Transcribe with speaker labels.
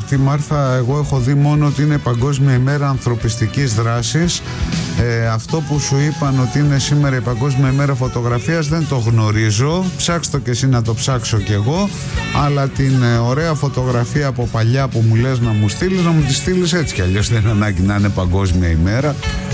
Speaker 1: αγαπητή Μάρθα, εγώ έχω δει μόνο ότι είναι Παγκόσμια ημέρα ανθρωπιστικής δράσης. Αυτό που σου είπαν ότι είναι σήμερα η Παγκόσμια ημέρα φωτογραφίας δεν το γνωρίζω. Ψάξ' το και εσύ να το ψάξω κι εγώ. Αλλά την ωραία φωτογραφία από παλιά που μου λες να μου στείλεις, να μου τη στείλεις έτσι κι αλλιώς, δεν είναι ανάγκη να είναι Παγκόσμια ημέρα.